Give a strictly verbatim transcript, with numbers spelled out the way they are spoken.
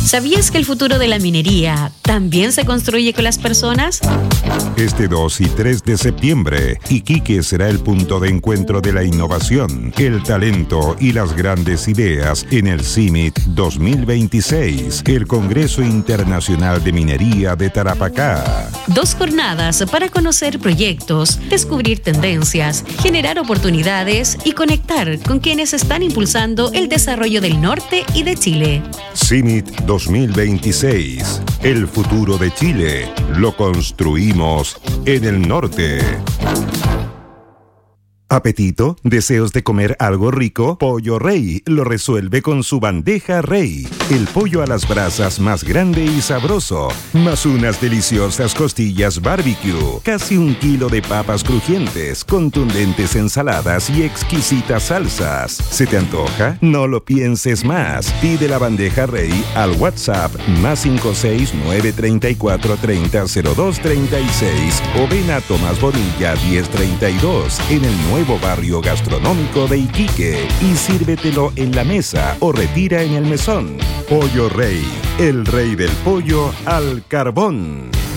¿Sabías que el futuro de la minería también se construye con las personas? Este dos y tres de septiembre, Iquique será el punto de encuentro de la innovación, el talento y las grandes ideas en el CIMIT dos mil veintiséis, el Congreso Internacional de Minería de Tarapacá. Dos jornadas para conocer proyectos, descubrir tendencias, generar oportunidades y conectar con quienes están impulsando el desarrollo del norte y de Chile. CIMIT dos mil veintiséis. El futuro de Chile lo construimos en el norte. ¿Apetito? ¿Deseos de comer algo rico? Pollo Rey lo resuelve con su bandeja Rey. El pollo a las brasas más grande y sabroso, más unas deliciosas costillas barbecue, casi un kilo de papas crujientes, contundentes ensaladas y exquisitas salsas. ¿Se te antoja? No lo pienses más. Pide la bandeja Rey al WhatsApp más cinco seis nueve tres cuatro tres cero cero dos tres seis o ven a Tomás Bonilla diez treinta y dos en el nuevo Nuevo barrio gastronómico de Iquique y sírvetelo en la mesa o retira en el mesón. Pollo Rey, el rey del pollo al carbón.